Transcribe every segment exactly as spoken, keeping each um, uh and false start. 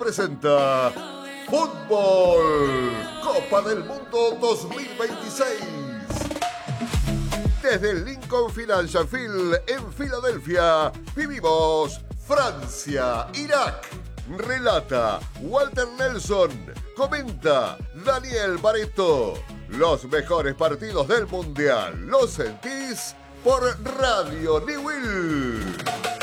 presenta Fútbol Copa del Mundo dos mil veintiséis. Desde el Lincoln Financial Field en Filadelfia, vivimos Francia, Irak. Relata Walter Nelson, comenta Daniel Barreto. Los mejores partidos del Mundial los sentís por Radio Newell.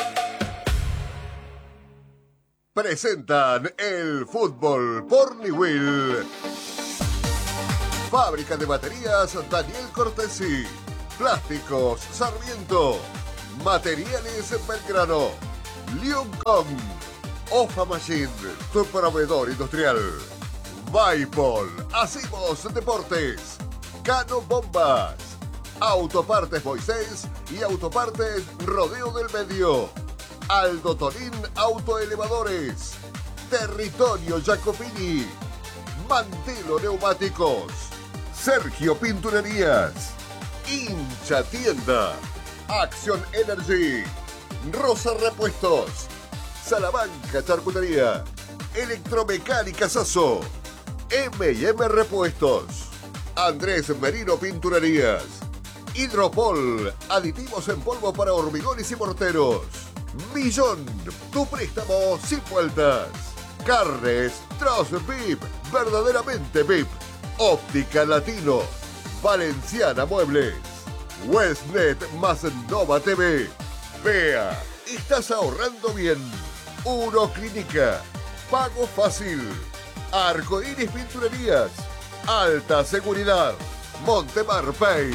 Presentan el fútbol por Newell. Fábrica de baterías Daniel Cortesi. Plásticos Sarmiento. Materiales Belgrano. Liuncom. Ofa Machine, tu proveedor industrial. Vaipol, Hacimos Deportes. Cano Bombas. Autopartes Moisés y Autopartes Rodeo del Medio. Aldo Torín Autoelevadores. Territorio Jacopini. Mantelo Neumáticos. Sergio Pinturerías. Hincha Tienda. Acción Energy. Rosa Repuestos. Salamanca Charcutería. Electromecánica Sasso. eme y eme Repuestos. Andrés Merino Pinturerías. Hidropol, aditivos en polvo para hormigones y morteros. Millón, tu préstamo sin vueltas. Carnes Troz V I P, verdaderamente V I P. Óptica Latino. Valenciana Muebles. Westnet más Nova T V. Vea, estás ahorrando bien. Uno Clínica. Pago fácil. Arcoíris Pinturerías. Alta seguridad. Montemar Pay.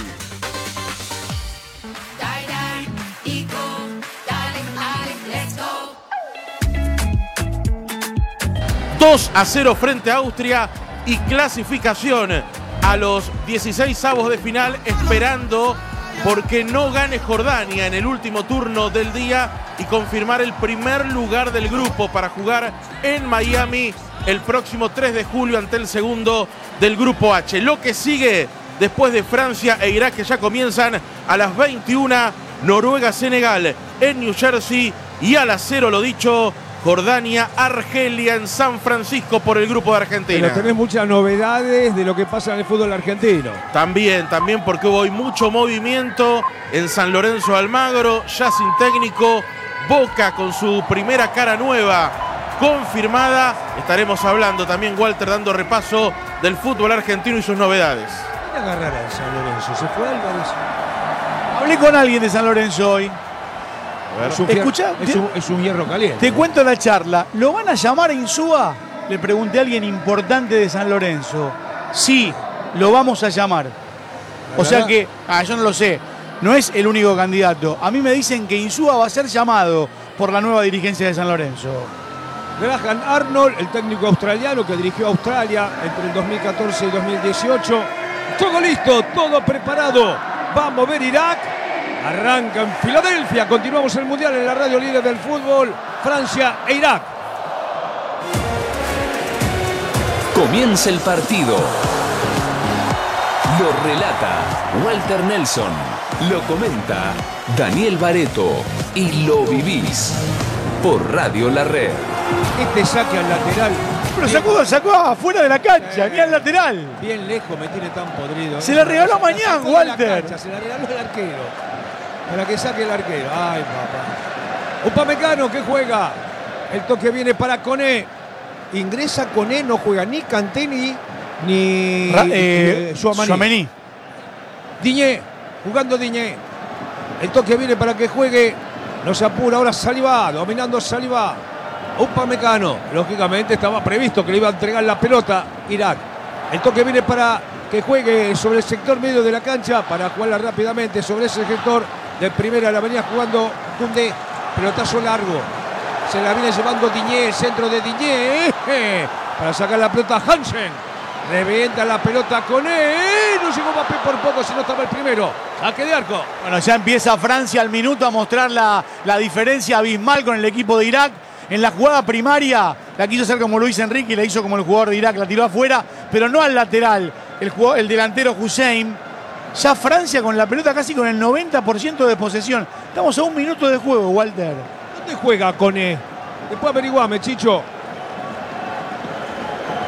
dos a cero frente a Austria y clasificación a los dieciseisavos de final, esperando porque no gane Jordania en el último turno del día y confirmar el primer lugar del grupo para jugar en Miami el próximo tres de julio ante el segundo del grupo H. Lo que sigue después de Francia e Irak, que ya comienzan a las veintiuna, Noruega-Senegal en New Jersey, y a las cero, lo dicho, Jordania-Argelia en San Francisco por el grupo de Argentina. Pero tenés muchas novedades de lo que pasa en el fútbol argentino. También, también porque hubo hoy mucho movimiento en San Lorenzo Almagro, ya sin técnico, Boca con su primera cara nueva confirmada. Estaremos hablando también, Walter, dando repaso del fútbol argentino y sus novedades. ¿Quién agarrará en San Lorenzo? ¿Se fue Álvarez? Hablé con alguien de San Lorenzo hoy. Es un, Escuchá, es, un, es un hierro caliente. Te cuento la charla. ¿Lo van a llamar a Insúa? Le pregunté a alguien importante de San Lorenzo. Sí, lo vamos a llamar. O sea que, ah, yo no lo sé, no es el único candidato. A mí me dicen que Insúa va a ser llamado por la nueva dirigencia de San Lorenzo. Graham Arnold, el técnico australiano que dirigió a Australia entre el dos mil catorce y dos mil dieciocho. Todo listo, todo preparado. Va a mover Irak. Arranca en Filadelfia. Continuamos el Mundial en la radio líder del fútbol. Francia e Irak. Comienza el partido. Lo relata Walter Nelson. Lo comenta Daniel Barreto. Y lo vivís por Radio La Red. Este saque al lateral. Pero sacó, sacó afuera de la cancha, ni al lateral. Bien lejos me tiene tan podrido. Se la regaló mañana, Walter. Cancha, se la regaló el arquero. Para que saque el arquero. Ay, papá. Upamecano que juega. El toque viene para Koné. Ingresa Koné, no juega ni Kanté ni, ni Ra eh, Tchouaméni. Diñé, jugando Diñé. El toque viene para que juegue. No se apura ahora Saliba, dominando Saliba. Upamecano. Lógicamente estaba previsto que le iba a entregar la pelota Irak. El toque viene para que juegue sobre el sector medio de la cancha, para jugarla rápidamente sobre ese sector de primera. La venía jugando Koundé. Pelotazo largo. Se la viene llevando Diñé, el centro de Diñé. Para sacar la pelota Hansen. Revienta la pelota con él. No llegó Mbappé por poco, si no estaba el primero. Saque de arco. Bueno, ya empieza Francia al minuto a mostrar la, la diferencia abismal con el equipo de Irak. En la jugada primaria la quiso hacer como Luis Enrique y la hizo como el jugador de Irak, la tiró afuera, pero no al lateral, el, jugador, el delantero Hussein. Ya Francia con la pelota casi con el noventa por ciento de posesión. Estamos a un minuto de juego, Walter. ¿Dónde juega Koné? Después averiguame, Chicho.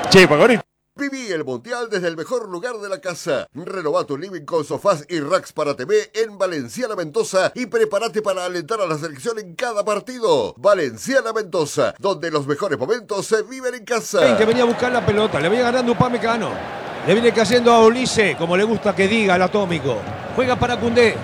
Che, Pacorito. Viví el Mundial desde el mejor lugar de la casa. Renová tu living con sofás y racks para T V en Valenciana Mendoza y prepárate para alentar a la selección en cada partido. Valenciana Mendoza, donde los mejores momentos se viven en casa. Que venía a buscar la pelota, le venía ganando Upamecano. Le viene cayendo a Olise, como le gusta que diga el atómico. Juega para Koundé.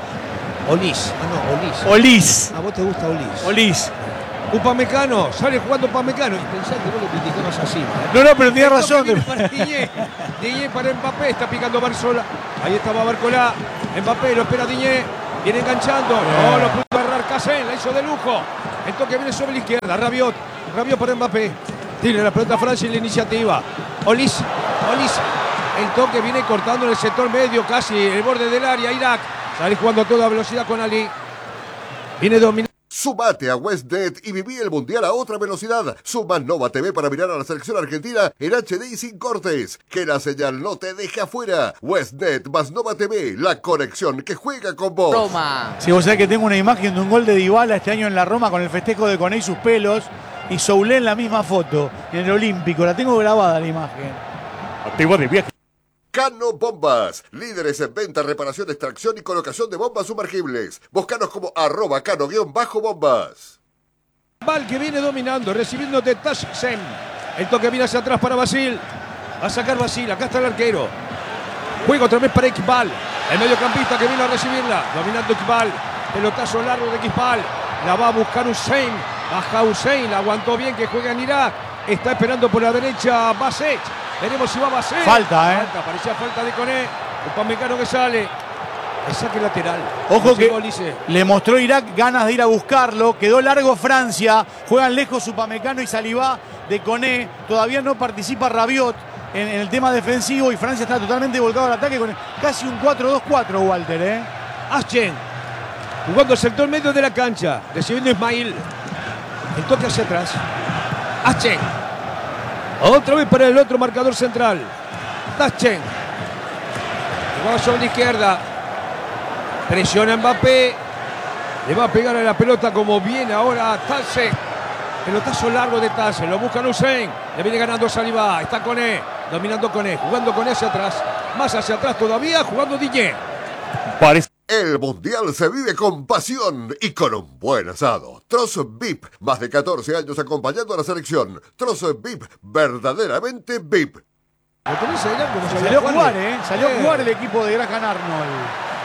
Olis, ah no, Olis. Olis. A vos te gusta Olis. Olis. Upamecano, sale jugando Upamecano. Y pensá que vos lo criticabas así. ¿eh? No, no, pero tiene razón. Para Diñé. Diñé para Mbappé, está picando Barzola. Ahí estaba Barcola. Mbappé lo espera Diñé. Viene enganchando. No, lo pudo agarrar Casen, la hizo de lujo. El toque viene sobre la izquierda. Rabiot. Rabiot para Mbappé. Tiene la pelota Francia y la iniciativa. Olis. Olis. El toque viene cortando en el sector medio, casi el borde del área. Irak. Sale jugando a toda velocidad con Ali. Viene dominando. Sumate a WestNet y viví el Mundial a otra velocidad. Suma Nova T V para mirar a la selección argentina en H D y sin cortes. Que la señal no te deje afuera. WestNet más Nova T V, la conexión que juega con vos. Roma. Si vos sabés que tengo una imagen de un gol de Dybala este año en la Roma con el festejo de Koné y sus pelos y Soulé en la misma foto, en el Olímpico. La tengo grabada la imagen. Activo de viaje. Cano Bombas, líderes en venta, reparación, extracción y colocación de bombas sumergibles. Búscanos como arroba cano-bombas. Val que viene dominando, recibiendo de Tashsem. El toque viene hacia atrás para Basil. Va a sacar Basil, acá está el arquero. Juega otra vez para Iqbal. El mediocampista que viene a recibirla. Dominando Iqbal. Pelotazo largo de Iqbal. La va a buscar Hussein. Baja Hussein, la aguantó bien que juega en Irak. Está esperando por la derecha Basset. Veremos si va Basset. Falta, ¿eh? Falta, parecía falta de Koné. Upamecano que sale. El saque lateral. Ojo que Olise. le mostró Irak ganas de ir a buscarlo. Quedó largo Francia. Juegan lejos Upamecano y Saliba de Koné. Todavía no participa Rabiot en, en el tema defensivo y Francia está totalmente volcado al ataque con casi un cuatro dos cuatro, Walter, ¿eh? Aschen. Jugando el sector medio de la cancha. Recibiendo Ismail. El toque hacia atrás. Aschen. Otra vez para el otro marcador central. Aschen. Jugaba sobre la izquierda. Presiona Mbappé. Le va a pegar a la pelota como viene ahora Tasse. Pelotazo largo de Tasse. Lo busca Hussein. Le viene ganando Saliba. Está Koné. Dominando Koné. Jugando Koné hacia atrás. Más hacia atrás todavía. Jugando Diñé. Parece. El Mundial se vive con pasión y con un buen asado. Trozo V I P. Más de catorce años acompañando a la selección. Trozo V I P. Verdaderamente V I P. ¿Lo tenés ahí, como Salió, salió a jugar, ¿eh? Salió eh. a jugar el equipo de Graham Arnold.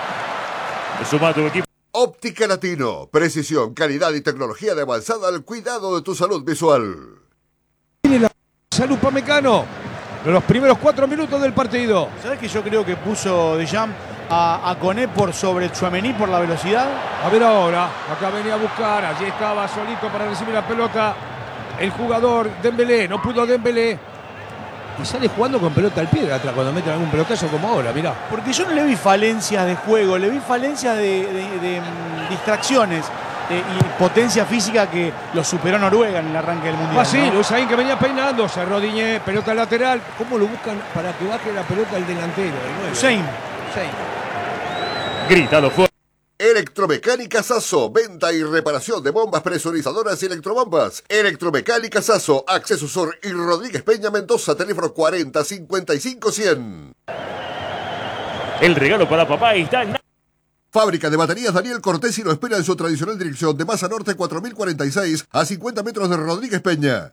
Suma tu equipo. Óptica Latino. Precisión, calidad y tecnología de avanzada al cuidado de tu salud visual. Tiene la salud Upamecano. Los primeros cuatro minutos del partido. ¿Sabés que yo creo que puso Deschamps a, a Koné por sobre Tchouaméni por la velocidad? A ver ahora. Acá venía a buscar. Allí estaba solito para recibir la pelota. El jugador Dembélé. No pudo Dembélé. Y sale jugando con pelota al pie de atrás cuando meten algún pelotazo como ahora, mirá. Porque yo no le vi falencias de juego, le vi falencias de, de, de, de distracciones de, y potencia física que lo superó Noruega en el arranque del Mundial. Fácil, ¿no? Usain que venía peinando, se Diñé, pelota lateral. ¿Cómo lo buscan para que baje la pelota el delantero? Usain. Usain. Grítalo fuerte. Electromecánica Sasso, venta y reparación de bombas presurizadoras y electrobombas. Electromecánica Sasso, Acceso Sur y Rodríguez Peña Mendoza, teléfono cuarenta cincuenta y cinco cien. El regalo para papá está en... Fábrica de baterías Daniel Cortesi lo espera en su tradicional dirección de Masa Norte cuatro mil cuarenta y seis a cincuenta metros de Rodríguez Peña.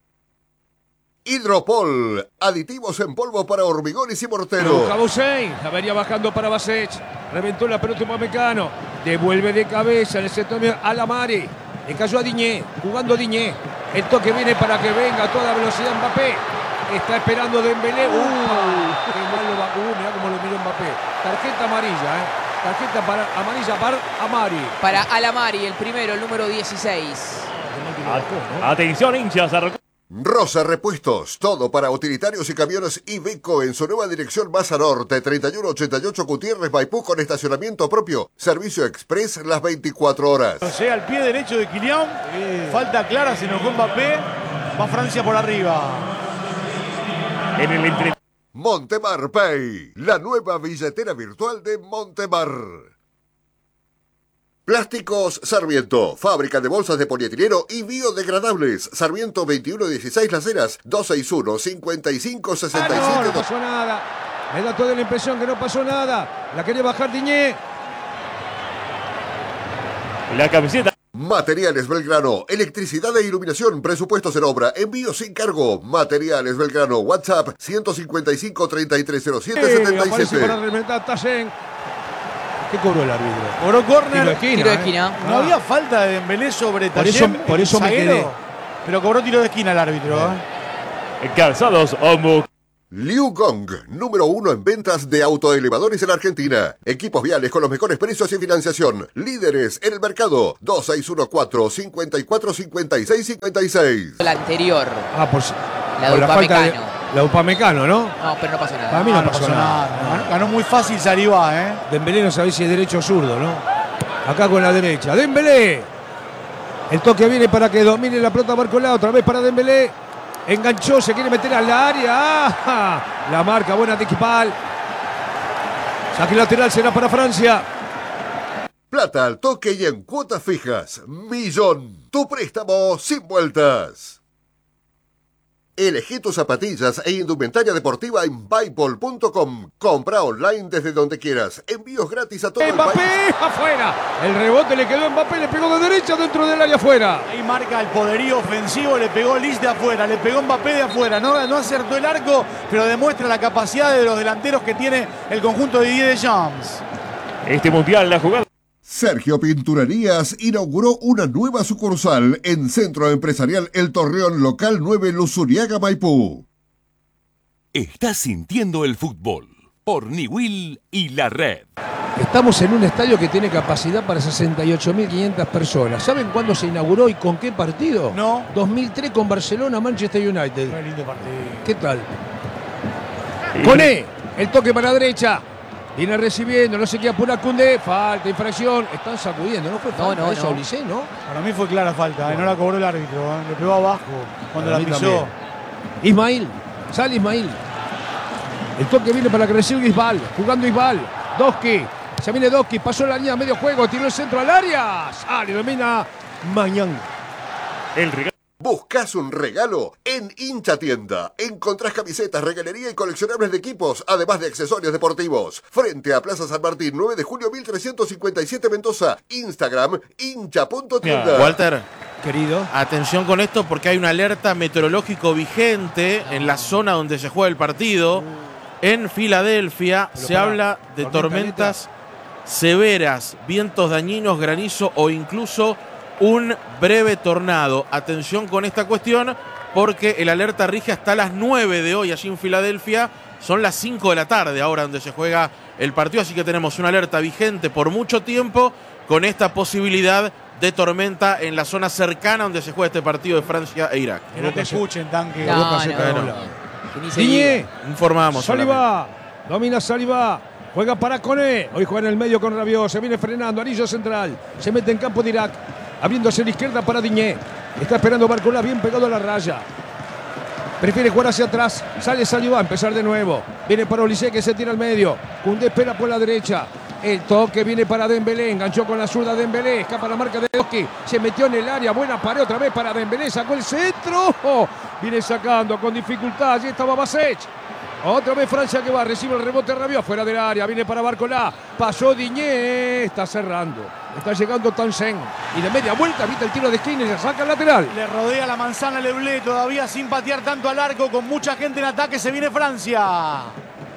Hidropol, aditivos en polvo para hormigones y mortero. Buscaba Hussein, la venía bajando para Basset. Reventó la pelota Upamecano. Devuelve de cabeza en el sector a Lamari. Le cayó a Diñé, jugando Diñé. El toque viene para que venga a toda velocidad Mbappé. Está esperando Dembélé. Uh, qué mal lo va. Uh, mirá cómo lo miró Mbappé. Tarjeta amarilla, ¿eh? Tarjeta para, amarilla para Amari. Para Alamari, el primero, el número dieciséis. Atención, hinchas. Rosa Repuestos, todo para utilitarios y camiones Iveco en su nueva dirección Masa Norte, treinta y uno ochenta y ocho Gutiérrez Maipú con estacionamiento propio, servicio express las veinticuatro horas. O sea, al pie derecho de Kylian, eh. falta clara, se enojó Mbappé, va Francia por arriba. En el entre... Montemar Pay, la nueva billetera virtual de Montemar. Plásticos Sarmiento, fábrica de bolsas de polietileno y biodegradables. Sarmiento veintiuno dieciséis Las Heras, dos seis uno, cinco cinco seis siete. Ah, no, no pasó nada. Me da toda la impresión que no pasó nada. La quería bajar Diñé. La camiseta. Materiales Belgrano, electricidad e iluminación, presupuestos en obra, envío sin cargo. Materiales Belgrano, WhatsApp ciento cincuenta y cinco, treinta y tres cero siete, setenta y siete. Para reventar Tassen. ¿Qué cobró el árbitro? Cobró córner. Tiro de esquina. Tiro de ¿eh? esquina. No Ah. había falta de Dembélé sobre Por eso- Tajem, por eso el me zaguero, quedé. Pero cobró tiro de esquina el árbitro. ¿eh? Calzados Omo. Liu Gong, número uno en ventas de autoelevadores en Argentina. Equipos viales con los mejores precios y financiación. Líderes en el mercado. dos seis uno cuatro, cinco cuatro, cinco seis cinco seis. La anterior. Ah, por si- La por de falta de- Upamecano. La Upamecano, ¿no? No, pero no pasó nada. Para mí no, Ah, no pasó, pasó nada. nada. Ganó, ganó muy fácil Saribá, ¿eh? Dembélé no sabe si es derecho o zurdo, ¿no? Acá con la derecha. Dembélé. El toque viene para que domine la pelota Barcolá. Otra vez para Dembélé. Enganchó, se quiere meter a la área. ¡Ah! La marca buena de Equipal. Saque lateral será para Francia. Plata al toque y en cuotas fijas. Millón. Tu préstamo sin vueltas. Elegí tus zapatillas e indumentaria deportiva en Buypol punto com. Compra online desde donde quieras. Envíos gratis a todo el Mbappé país. afuera. El rebote le quedó a Mbappé, le pegó de derecha dentro del área afuera. Ahí marca el poderío ofensivo, le pegó Lis de afuera, le pegó Mbappé de afuera. No, no acertó el arco, pero demuestra la capacidad de los delanteros que tiene el conjunto de Didier Deschamps. Este mundial, la jugada. Sergio Pinturerías inauguró una nueva sucursal en Centro Empresarial El Torreón, local nueve, Luzuriaga, Maipú. Estás sintiendo el fútbol por Niwil y la red. Estamos en un estadio que tiene capacidad para sesenta y ocho mil quinientas personas. ¿Saben cuándo se inauguró y con qué partido? No. dos mil tres con Barcelona, Manchester United. Qué lindo partido. ¿Qué tal? Coné, el toque para la derecha. Viene recibiendo, no se quiere apurar Koundé. Falta, infracción. Están sacudiendo, ¿no fue No, falta no, eso, no. Olise, ¿no? Para mí fue clara falta, ¿eh? No la cobró el árbitro, ¿eh? Le pegó abajo cuando Para la mí pisó. también. Ismail, sale Ismail. El toque viene para que reciba Isbal. Jugando Isbal. Doski. Se viene Doski. Pasó la línea medio juego. Tiró el centro al área. Sale, domina Mañán. El regalo. ¿Buscas un regalo? En Hincha Tienda encontrás camisetas, regalería y coleccionables de equipos, además de accesorios deportivos. Frente a Plaza San Martín, nueve de julio mil trescientos cincuenta y siete, Mendoza. Instagram, hincha punto tienda. Walter, Querido. atención con esto porque hay una alerta meteorológico vigente en la zona donde se juega el partido. En Filadelfia Pero se pará, habla de tormenta tormentas severas, vientos dañinos, granizo o incluso un breve tornado. Atención con esta cuestión porque el alerta rige hasta las nueve de hoy allí en Filadelfia. Son las cinco de la tarde ahora donde se juega el partido, así que tenemos una alerta vigente por mucho tiempo con esta posibilidad de tormenta en la zona cercana donde se juega este partido de Francia e Irak. Que no te escuchen, tanque. No, Boca se no, cae no. doblado. Que ni se Diñé. diga. Informamos. Saliba. Domina Saliba. Juega para Koné. Hoy juega en el medio con Rabiot. Se viene frenando. Anillo central. Se mete en campo de Irak. Abriéndose a la izquierda para Diñé. Está esperando Barcolá bien pegado a la raya. Prefiere jugar hacia atrás. Sale Saliba a empezar de nuevo. Viene para Olise que se tira al medio. Koundé espera por la derecha. El toque viene para Dembélé. Enganchó con la zurda Dembélé. Escapa la marca de Doski. Se metió en el área. Buena pared otra vez para Dembélé. Sacó el centro. Oh, viene sacando con dificultad. Allí estaba Basech. Otra vez Francia que va, recibe el rebote Rabiot fuera del área, viene para Barcolá, pasó Diñé, está cerrando, está llegando Tansen y de media vuelta viste el tiro de esquina y se saca el lateral. Le rodea la manzana Leblé, todavía sin patear tanto al arco, con mucha gente en ataque, se viene Francia.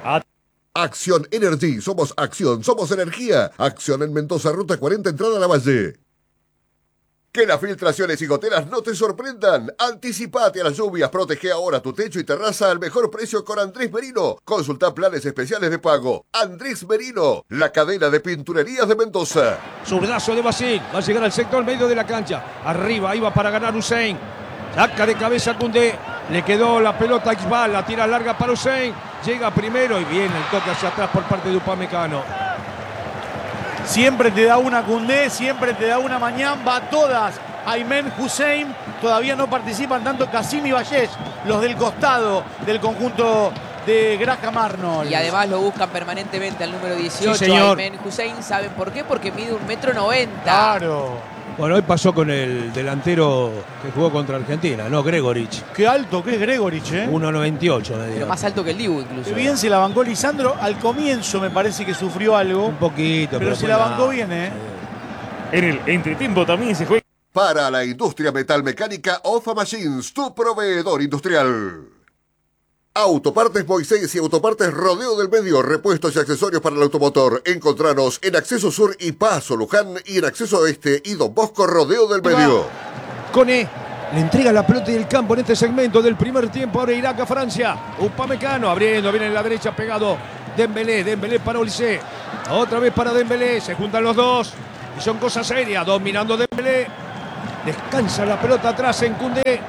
Acción Energy, somos acción, somos energía. Acción en Mendoza, ruta cuarenta, entrada a la Valle. Que las filtraciones y goteras no te sorprendan. Anticipate a las lluvias, protege ahora tu techo y terraza al mejor precio con Andrés Merino. Consulta planes especiales de pago. Andrés Merino, la cadena de pinturerías de Mendoza. Zurdazo de Basil, va a llegar al sector medio de la cancha. Arriba, iba para ganar Hussein. Saca de cabeza Koundé. Le quedó la pelota a Iqbal, la tira larga para Hussein. Llega primero y viene el toque hacia atrás por parte de Upamecano. Siempre te da una Koundé, siempre te da una Mañán, va todas. Aymen, Hussein, todavía no participan tanto Kassim y Valles, los del costado del conjunto de Graham Arnold. Y además lo buscan permanentemente al número dieciocho, Sí, señor. Aymen Hussein. ¿Saben por qué? Porque mide un metro noventa. Claro. Bueno, hoy pasó con el delantero que jugó contra Argentina, ¿no? Gregorich. Qué alto que es Gregorich, ¿eh? uno noventa y ocho, me Pero dio. más alto que el Dibu incluso. Qué bien se la bancó Lisandro. Al comienzo me parece que sufrió algo. Un poquito, Pero pero se fue la nada. bancó bien, ¿eh? En el entretiempo también se juega. Para la industria metalmecánica, Ofa Machines, tu proveedor industrial. Autopartes Moisés y Autopartes Rodeo del Medio, repuestos y accesorios para el automotor. Encontranos en Acceso Sur y Paso Luján y en Acceso Este y Don Bosco Rodeo del Medio. Cone le entrega la pelota y el campo en este segmento del primer tiempo. Ahora Irak a Francia. Upamecano abriendo, viene en la derecha pegado. Dembélé, Dembélé para Olise. Otra vez para Dembélé. Se juntan los dos y son cosas serias. Dominando Dembélé. Descansa la pelota atrás en Koundé.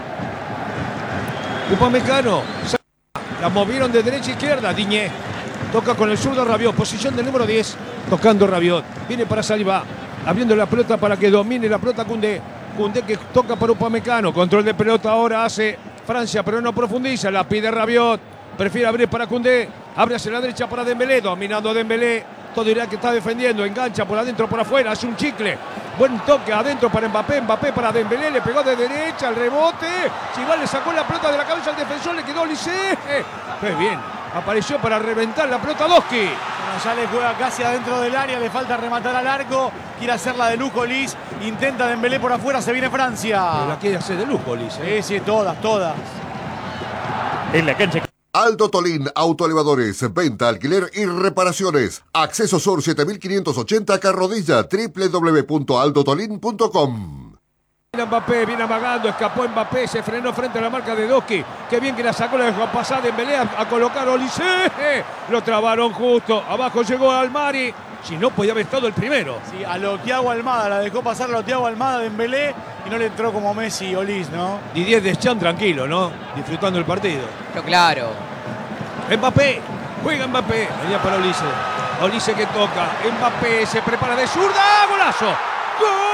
Upamecano. La movieron de derecha a izquierda. Diñé. Toca con el zurdo Rabiot. Posición del número diez. Tocando Rabiot. Viene para Saliba. Abriendo la pelota para que domine la pelota Koundé. Koundé que toca para Upamecano. Control de pelota ahora hace Francia, pero no profundiza. La pide Rabiot. Prefiere abrir para Koundé. Abre hacia la derecha para Dembélé. Dominando Dembélé. Todo Irak que está defendiendo. Engancha por adentro, por afuera. Hace un chicle. Buen toque adentro para Mbappé. Mbappé para Dembélé. Le pegó de derecha al rebote. Chival le sacó la pelota de la cabeza al defensor. Le quedó Olise. Pues bien. Apareció para reventar la pelota Doski. Bueno, ya le juega casi adentro del área. Le falta rematar al arco. Quiere hacerla de lujo Lis. Intenta Dembélé por afuera. Se viene Francia. Pero la quiere hacer de lujo, Olise. Sí, sí, todas, todas. En la cancha. Aldo Tolín, autoelevadores, venta, alquiler y reparaciones. Acceso Sur siete mil quinientos ochenta Carrodilla, doble u doble u doble u punto aldo tolín punto com. Viene Mbappé, viene amagando, escapó Mbappé, se frenó frente a la marca de Doski. Qué bien que la sacó, la dejó pasar Dembélé a, a colocar a Olise. Lo trabaron justo, abajo llegó Almari. Si no, podía haber estado el primero. Sí, a lo Thiago Almada. La dejó pasar a lo Thiago Almada de Dembélé. Y no le entró como Messi o Lis, ¿no? Didier Deschamps tranquilo, ¿no? Disfrutando el partido. Pero claro. Mbappé, juega Mbappé. Venía para Olise. Olise que toca. Mbappé se prepara de zurda. ¡Golazo! ¡Gol!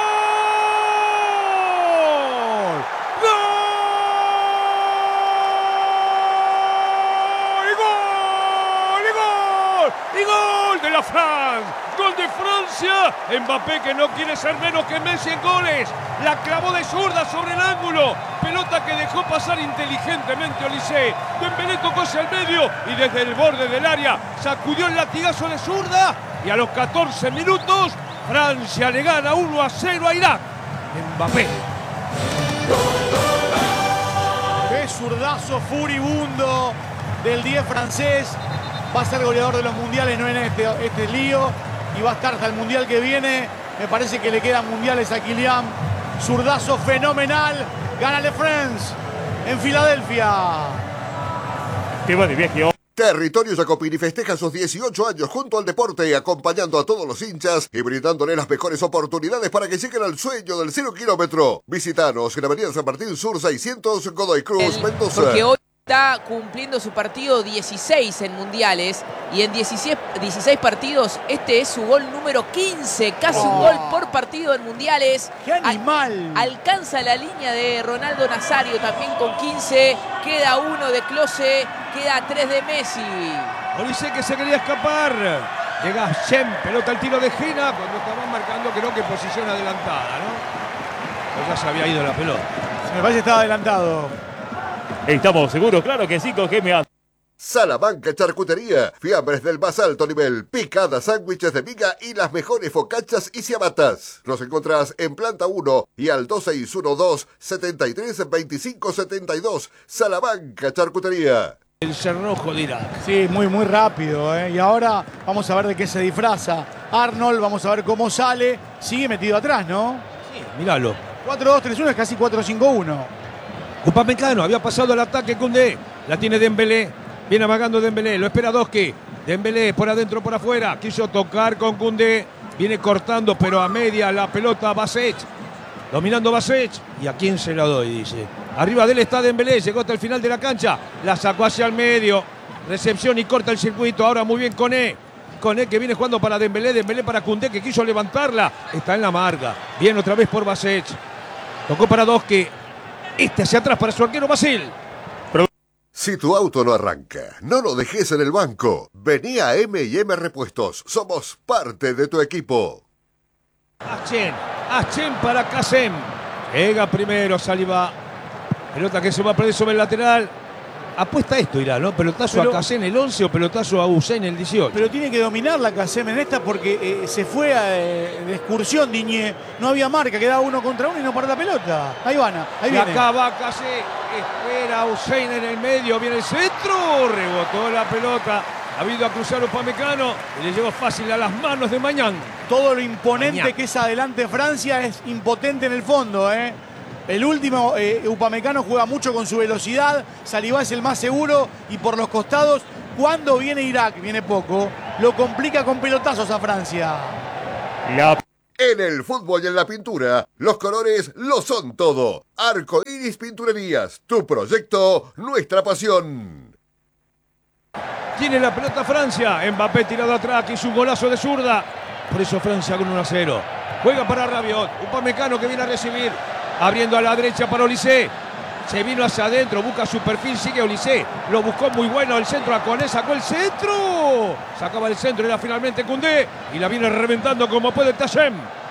¡Y gol de la France! ¡Gol de Francia! Mbappé que no quiere ser menos que Messi en goles. La clavó de zurda sobre el ángulo. Pelota que dejó pasar inteligentemente Olise. Dembélé tocó hacia el medio y desde el borde del área sacudió el latigazo de zurda. Y a los catorce minutos Francia le gana uno a cero a Irak. Mbappé. Qué zurdazo furibundo del diez francés. Va a ser goleador de los mundiales, no en este, este lío. Y va a estar hasta el mundial que viene. Me parece que le quedan mundiales a Kylian. Zurdazo fenomenal. Gana Le France en Filadelfia. Que va de viaje hoy. Territorio Jacopini festeja sus dieciocho años junto al deporte, acompañando a todos los hinchas y brindándole las mejores oportunidades para que lleguen al sueño del cero kilómetro. Visítanos en Avenida San Martín Sur seiscientos, Godoy Cruz, El- Mendoza. porque hoy está cumpliendo su partido dieciséis en mundiales y en dieciséis, dieciséis partidos este es su gol número quince, casi un Oh. gol por partido en mundiales. ¡Qué animal! Al- alcanza la línea de Ronaldo Nazario también con quince, queda uno de Klose, queda tres de Messi. Olise que se quería escapar. Llega Shem, pelota al tiro de Gina cuando estaban marcando, creo que posición adelantada, ¿no? O ya se había ido la pelota. Me parece que estaba adelantado. Estamos seguros, claro que sí, con G M A. Salamanca Charcutería, fiambres del más alto nivel, picadas, sándwiches de miga y las mejores focachas y ciabatas. Los encontrás en planta uno y al dos seis uno dos, setenta y tres, veinticinco setenta y dos. Salamanca Charcutería. El cerrojo de Irak. Sí, muy, muy rápido, ¿eh? Y ahora vamos a ver de qué se disfraza Arnold. Vamos a ver cómo sale. Sigue metido atrás, ¿no? Sí, míralo. cuatro dos tres uno es casi cuatro cinco uno. Upamecano había pasado al ataque Koundé. La tiene Dembélé. Viene amagando Dembélé. Lo espera Doski. Dembélé por adentro, por afuera. Quiso tocar con Koundé. Viene cortando, pero a media la pelota Basech. Dominando Basech. ¿Y a quién se la doy? Dice. Arriba de él está Dembélé. Llegó hasta el final de la cancha. La sacó hacia el medio. Recepción y corta el circuito. Ahora muy bien Koné. Koné que viene jugando para Dembélé. Dembélé para Koundé que quiso levantarla. Está en la marca. Bien otra vez por Basech. Tocó para Doski. Este hacia atrás para su arquero Basil. Si tu auto no arranca, no lo dejes en el banco. Vení a eme y eme Repuestos. Somos parte de tu equipo. Achen, Achen para Kasem. Llega primero Saliba. Pelota que se va a perder sobre el lateral. Apuesta esto, irá, ¿no? Pelotazo pero, a Kasem el once o pelotazo a Hussein el dieciocho. Pero tiene que dominar la Kasem en esta porque eh, se fue a, eh, de excursión Diñé. No había marca, quedaba uno contra uno y no para la pelota. Ahí van, ahí y viene. acá va Kasem. Espera a Hussein en el medio. Viene el centro. Rebotó la pelota. Ha habido a cruzar Upamecano y le llegó fácil a las manos de Mañán. Todo lo imponente Mañán. que es adelante Francia es impotente en el fondo, ¿eh? El último, eh, Upamecano juega mucho con su velocidad, Saliba es el más seguro y por los costados, cuando viene Irak, viene poco, lo complica con pelotazos a Francia. La... En el fútbol y en la pintura, los colores lo son todo. Arco Iris Pinturerías, tu proyecto, nuestra pasión. Tiene la pelota Francia, Mbappé tirado atrás, que hizo un golazo de zurda. Por eso Francia con uno a cero. Juega para Rabiot, Upamecano que viene a recibir. Abriendo a la derecha para Olise. Se vino hacia adentro, busca su perfil, sigue Olise. Lo buscó muy bueno el centro, a Koné sacó el centro. Sacaba el centro, era finalmente Koundé. Y la viene reventando como puede Tayem.